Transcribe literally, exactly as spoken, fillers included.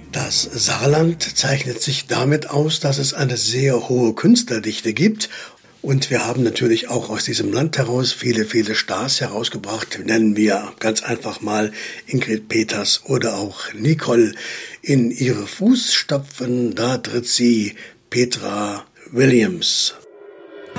Das Saarland zeichnet sich damit aus, dass es eine sehr hohe Künstlerdichte gibt. Und wir haben natürlich auch aus diesem Land heraus viele, viele Stars herausgebracht. Nennen wir ganz einfach mal Ingrid Peters oder auch Nicole. In ihre Fußstapfen, da tritt sie Petra Williams.